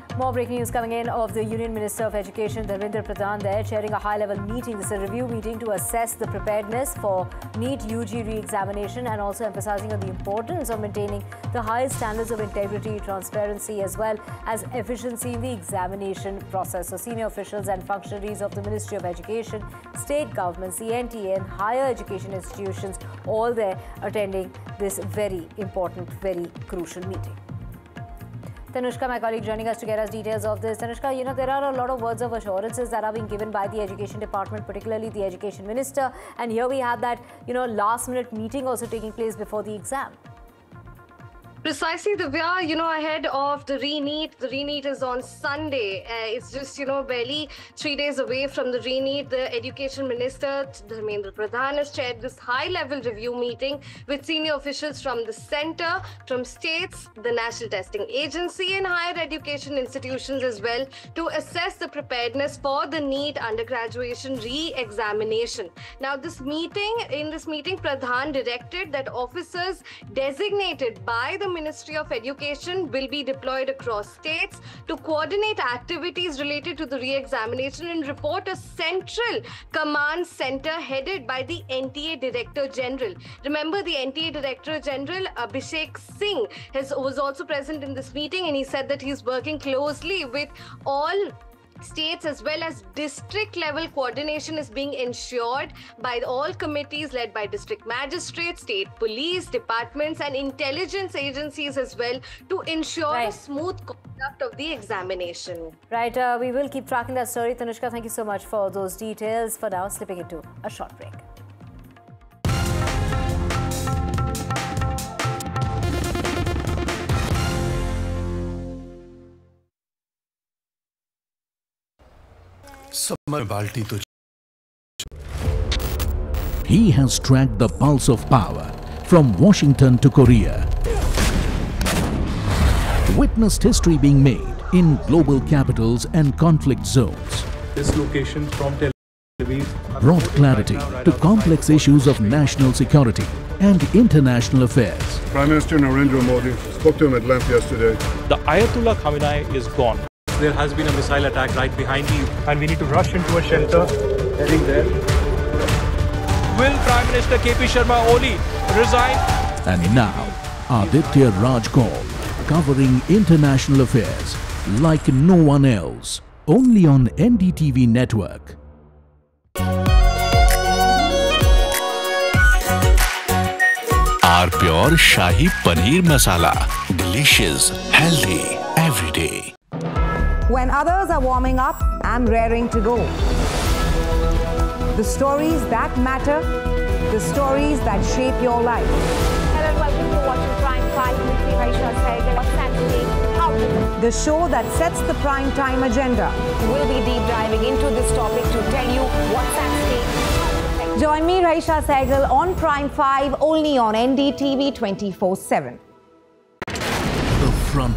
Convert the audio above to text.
More breaking news coming in of the Union Minister of Education, Dharmendra Pradhan, there chairing a high-level meeting. This is a review meeting to assess the preparedness for NEET UG re-examination and also emphasizing on the importance of maintaining the highest standards of integrity, transparency as well as efficiency in the examination process. So senior officials and functionaries of the Ministry of Education, state governments, the NTA and higher education institutions all there attending this very important, very crucial meeting. Tanushka, my colleague, joining us to get us details of this. Tanushka, there are a lot of words of assurances that are being given by the Education Department, particularly the Education Minister. And here we have that, last-minute meeting also taking place before the exam. Precisely, Divya, ahead of the re-NEET is on Sunday. It's just, barely 3 days away from the re-NEET. The Education Minister, Dharmendra Pradhan, has chaired this high-level review meeting with senior officials from the centre, from states, the National Testing Agency and higher education institutions as well to assess the preparedness for the NEET undergraduation re-examination. Now, in this meeting, Pradhan directed that officers designated by the Ministry of Education will be deployed across states to coordinate activities related to the re-examination and report a central command center headed by the NTA Director General. Remember, the NTA Director General, Abhishek Singh, was also present in this meeting, and he said that he's working closely with all states as well as district level coordination is being ensured by all committees led by district magistrates, state police departments and intelligence agencies as well to ensure a smooth conduct of the examination. Right, we will keep tracking that story. Tanushka, thank you so much for those details. For now, slipping into a short break. He has tracked the pulse of power from Washington to Korea. Witnessed history being made in global capitals and conflict zones. This location from Tel Aviv brought clarity to complex issues of national security and international affairs. Prime Minister Narendra Modi spoke to him at length yesterday. The Ayatollah Khamenei is gone. There has been a missile attack right behind you, and we need to rush into a shelter heading there. Will Prime Minister KP Sharma Oli resign? And now, Aditya Raj Kaul, covering international affairs like no one else, only on NDTV network. Our pure Shahi Paneer Masala. Delicious, healthy, every day. When others are warming up, I'm raring to go. The stories that matter, the stories that shape your life. Hello and welcome to watching Prime 5 with me, Raisha Sehgal. What's happening? How? The show that sets the prime time agenda. We'll be deep diving into this topic to tell you what's at stake. Join me, Raisha Sehgal, on Prime 5, only on NDTV 24/7.